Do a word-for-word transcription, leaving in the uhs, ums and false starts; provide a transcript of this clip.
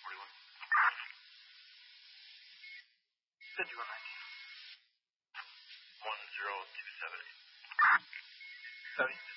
forty-one. fifty-one nineteen. one zero two seven. seventy.